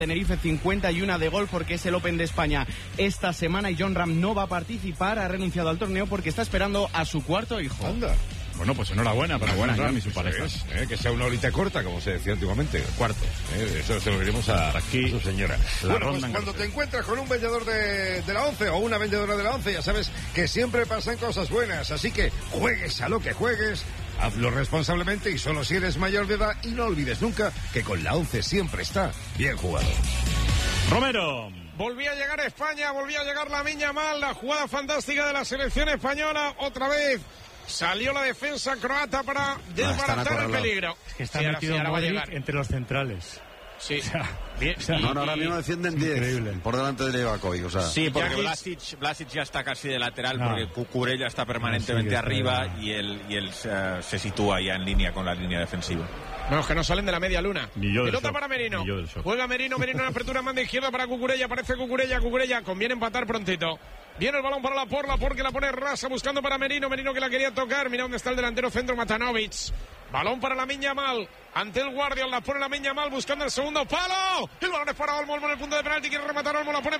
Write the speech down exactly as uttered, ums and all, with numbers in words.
Tenerife cincuenta y uno de gol porque es el Open de España esta semana y Jon Rahm no va a participar, ha renunciado al torneo porque está esperando a su cuarto hijo. Anda. Bueno, pues enhorabuena para Jon Rahm y su pareja. Es, eh, que sea una horita corta, como se decía antiguamente. Cuarto. Eh, eso se lo diremos a, aquí, a su señora. Bueno, pues cuando te encuentras con un vendedor de, de la once o una vendedora de la once, ya sabes que siempre pasan cosas buenas. Así que juegues a lo que juegues, hazlo responsablemente y solo si eres mayor de edad. Y no olvides nunca que con la once siempre está bien jugado. Romero. Volvía a llegar a España, volvía a llegar Lamine Yamal, la jugada fantástica de la selección española. Otra vez salió la defensa croata para desbaratar el peligro. Es que está sí, metido ahora, sí, ahora Modric entre los centrales. Sí. O sea, bien. O sea, no, no, ahora mismo defienden diez por delante de Livakovic, o sea. Sí, porque Jakic... Vlasic, Vlasic ya está casi de lateral, no. Porque Cucurella está permanentemente sí, arriba está y él, y él uh, se sitúa ya en línea con la línea defensiva. No, que no salen de la media luna. Ni yo Pelota shock, para Merino. Juega Merino, Merino en la apertura en banda izquierda para Cucurella. Aparece Cucurella, Cucurella. Conviene empatar prontito. Viene el balón para la Porla, porque la pone rasa buscando para Merino. Merino que la quería tocar. Mira dónde está el delantero centro, Matanovic. Balón para Lamine Yamal. Ante el Guardian la pone Lamine Yamal buscando el segundo palo. El balón es para Olmo, Olmo en el punto de penalti. Quiere rematar Olmo, la pone